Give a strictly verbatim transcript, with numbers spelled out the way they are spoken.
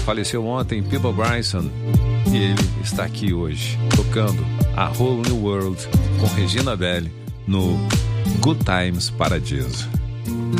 faleceu ontem, Peabo Bryson, e ele está aqui hoje, tocando A Whole New World com Regina Belli no Good Times Paradiso.